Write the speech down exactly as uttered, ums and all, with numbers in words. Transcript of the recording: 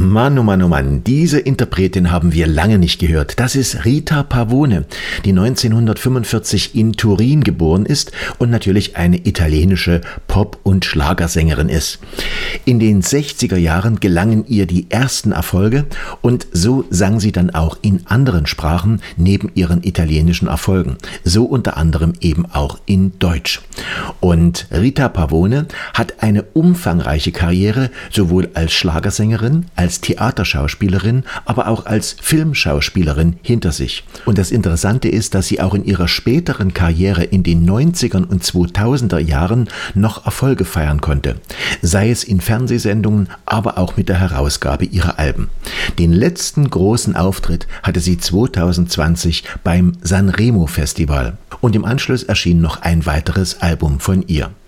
Mann, oh Mann, oh Mann, diese Interpretin haben wir lange nicht gehört. Das ist Rita Pavone, die neunzehnhundertfünfundvierzig in Turin geboren ist und natürlich eine italienische Pop- und Schlagersängerin ist. In den sechziger Jahren gelangen ihr die ersten Erfolge und so sang sie dann auch in anderen Sprachen neben ihren italienischen Erfolgen, so unter anderem eben auch in Deutsch. Und Rita Pavone hat eine umfangreiche Karriere, sowohl als Schlagersängerin, als Theaterschauspielerin, aber auch als Filmschauspielerin hinter sich. Und das Interessante ist, dass sie auch in ihrer späteren Karriere in den neunzigern und zweitausender Jahren noch Erfolge feiern konnte. Sei es in Fernsehsendungen, aber auch mit der Herausgabe ihrer Alben. Den letzten großen Auftritt hatte sie zweitausendzwanzig beim Sanremo Festival. Und im Anschluss erschien noch ein weiteres Album von ihr.